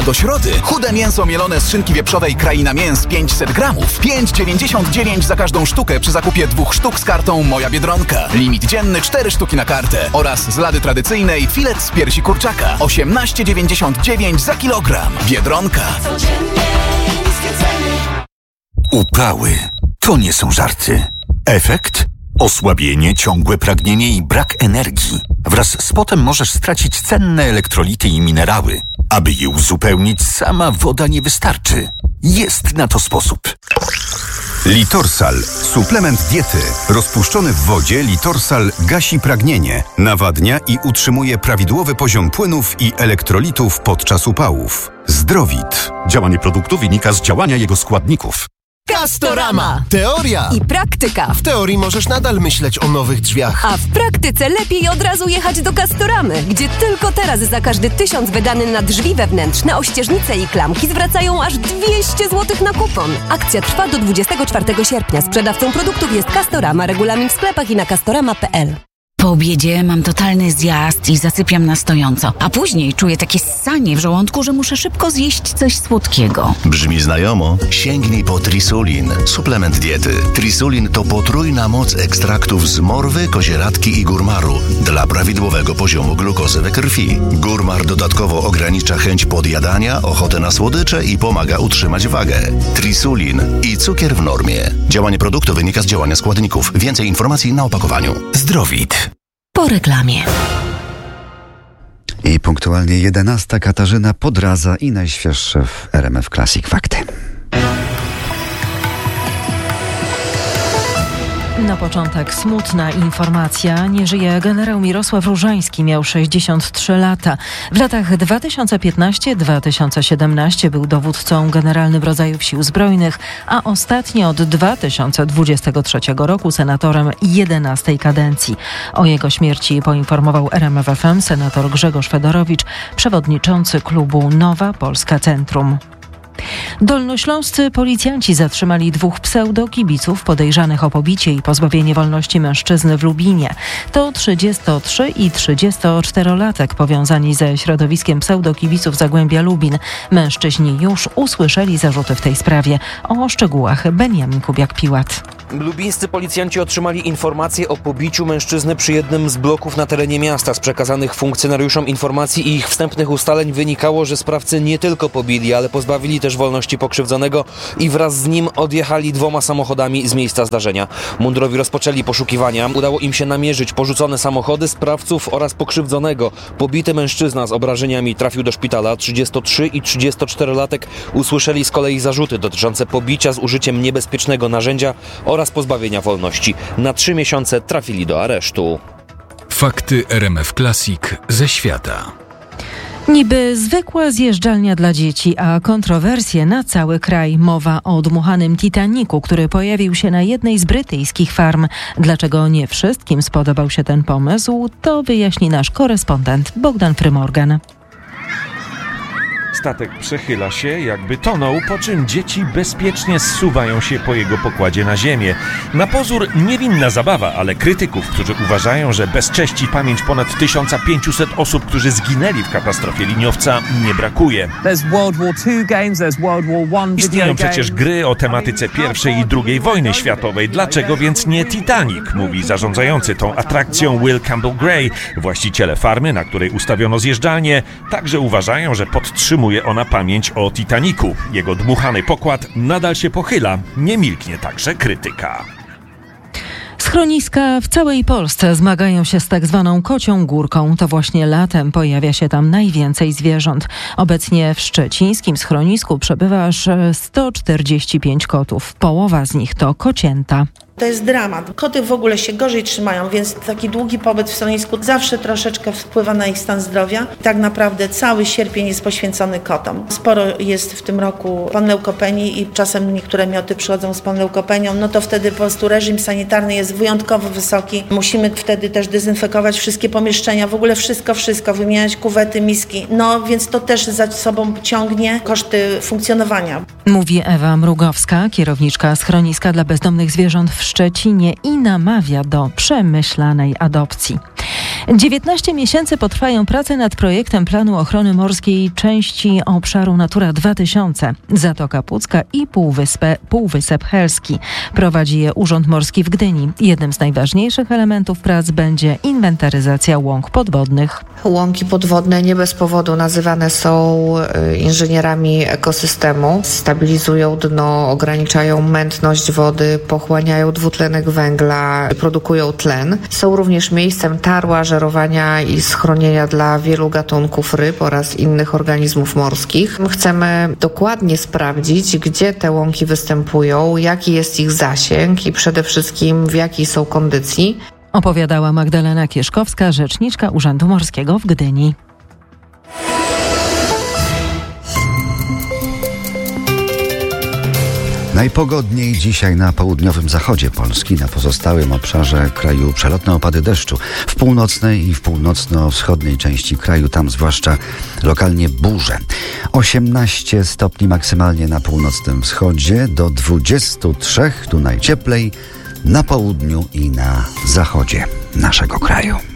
Do środy chude mięso mielone z szynki wieprzowej Kraina Mięs 500 gramów. 5,99 za każdą sztukę przy zakupie 2 sztuk z kartą Moja Biedronka. Limit dzienny 4 sztuki na kartę. Oraz z lady tradycyjnej filet z piersi kurczaka. 18,99 za kilogram. Biedronka. Upały to nie są żarty. Efekt? Osłabienie, ciągłe pragnienie i brak energii. Wraz z potem możesz stracić cenne elektrolity i minerały. Aby je uzupełnić, sama woda nie wystarczy. Jest na to sposób. Litorsal. Suplement diety. Rozpuszczony w wodzie Litorsal gasi pragnienie, nawadnia i utrzymuje prawidłowy poziom płynów i elektrolitów podczas upałów. Zdrowit. Działanie produktu wynika z działania jego składników. Castorama. Teoria I praktyka. W teorii możesz nadal myśleć o nowych drzwiach. A w praktyce lepiej od razu jechać do Castoramy, gdzie tylko teraz za każdy 1000 wydany na drzwi wewnętrzne, ościeżnice i klamki zwracają aż 200 zł na kupon. Akcja trwa do 24 sierpnia. Sprzedawcą produktów jest Castorama. Regulamin w sklepach i na castorama.pl. Po obiedzie mam totalny zjazd i zasypiam na stojąco, a później czuję takie ssanie w żołądku, że muszę szybko zjeść coś słodkiego. Brzmi znajomo? Sięgnij po Trisulin, suplement diety. Trisulin to potrójna moc ekstraktów z morwy, kozieradki i górmaru dla prawidłowego poziomu glukozy we krwi. Górmar dodatkowo ogranicza chęć podjadania, ochotę na słodycze i pomaga utrzymać wagę. Trisulin i cukier w normie. Działanie produktu wynika z działania składników. Więcej informacji na opakowaniu. Zdrowit. Po reklamie. I punktualnie 11. Katarzyna Podradza i najświeższe w RMF Classic fakty. Na początek smutna informacja. Nie żyje generał Mirosław Różański, miał 63 lata. W latach 2015-2017 był dowódcą generalnym rodzajów Sił Zbrojnych, a ostatnio od 2023 roku senatorem 11. kadencji. O jego śmierci poinformował RMF FM senator Grzegorz Fedorowicz, przewodniczący klubu Nowa Polska Centrum. Dolnośląscy policjanci zatrzymali 2 pseudokibiców podejrzanych o pobicie i pozbawienie wolności mężczyzny w Lubinie. To 33 i 34-latek powiązani ze środowiskiem pseudokibiców Zagłębia Lubin. Mężczyźni już usłyszeli zarzuty w tej sprawie. O szczegółach Beniamin Kubiak-Piłat. Lubińscy policjanci otrzymali informację o pobiciu mężczyzny przy jednym z bloków na terenie miasta. Z przekazanych funkcjonariuszom informacji i ich wstępnych ustaleń wynikało, że sprawcy nie tylko pobili, ale pozbawili też wolności pokrzywdzonego i wraz z nim odjechali 2 samochodami z miejsca zdarzenia. Mundurowi rozpoczęli poszukiwania. Udało im się namierzyć porzucone samochody, sprawców oraz pokrzywdzonego. Pobity mężczyzna z obrażeniami trafił do szpitala. 33 i 34-latek usłyszeli z kolei zarzuty dotyczące pobicia z użyciem niebezpiecznego narzędzia oraz pozbawienia wolności. Na 3 miesiące trafili do aresztu. Fakty RMF Classic ze świata. Niby zwykła zjeżdżalnia dla dzieci, a kontrowersje na cały kraj. Mowa o dmuchanym Titanicu, który pojawił się na jednej z brytyjskich farm. Dlaczego nie wszystkim spodobał się ten pomysł, to wyjaśni nasz korespondent Bogdan Frymorgan. Statek przechyla się, jakby tonął, po czym dzieci bezpiecznie zsuwają się po jego pokładzie na ziemię. Na pozór niewinna zabawa, ale krytyków, którzy uważają, że bezcześci pamięć ponad 1500 osób, którzy zginęli w katastrofie liniowca, nie brakuje. Istnieją przecież gry o tematyce I i II wojny światowej. Dlaczego więc nie Titanic? Mówi zarządzający tą atrakcją Will Campbell Gray. Właściciele farmy, na której ustawiono zjeżdżalnię, także uważają, że podtrzymuje ona pamięć o Titanicu. Jego dmuchany pokład nadal się pochyla. Nie milknie także krytyka. Schroniska w całej Polsce zmagają się z tak zwaną kocią górką. To właśnie latem pojawia się tam najwięcej zwierząt. Obecnie w szczecińskim schronisku przebywa aż 145 kotów. Połowa z nich to kocięta. To jest dramat. Koty w ogóle się gorzej trzymają, więc taki długi pobyt w schronisku zawsze troszeczkę wpływa na ich stan zdrowia. Tak naprawdę cały sierpień jest poświęcony kotom. Sporo jest w tym roku panleukopenii i czasem niektóre mioty przychodzą z panleukopenią, no to wtedy po prostu reżim sanitarny jest wyjątkowo wysoki. Musimy wtedy też dezynfekować wszystkie pomieszczenia, w ogóle wszystko, wymieniać kuwety, miski. No więc to też za sobą ciągnie koszty funkcjonowania. Mówi Ewa Mrugowska, kierowniczka schroniska dla bezdomnych zwierząt w Szczecinie i namawia do przemyślanej adopcji. 19 miesięcy potrwają prace nad projektem planu ochrony morskiej części obszaru Natura 2000. Zatoka Pucka i Półwysep Helski. Prowadzi je Urząd Morski w Gdyni. Jednym z najważniejszych elementów prac będzie inwentaryzacja łąk podwodnych. Łąki podwodne nie bez powodu nazywane są inżynierami ekosystemu. Stabilizują dno, ograniczają mętność wody, pochłaniają dwutlenek węgla, produkują tlen. Są również miejscem tarła, żerowania i schronienia dla wielu gatunków ryb oraz innych organizmów morskich. Chcemy dokładnie sprawdzić, gdzie te łąki występują, jaki jest ich zasięg i przede wszystkim w jakiej są kondycji. Opowiadała Magdalena Kieszkowska, rzeczniczka Urzędu Morskiego w Gdyni. Najpogodniej dzisiaj na południowym zachodzie Polski, na pozostałym obszarze kraju przelotne opady deszczu. W północnej i w północno-wschodniej części kraju, tam zwłaszcza lokalnie burze. 18 stopni maksymalnie na północnym wschodzie, do 23 tu najcieplej na południu i na zachodzie naszego kraju.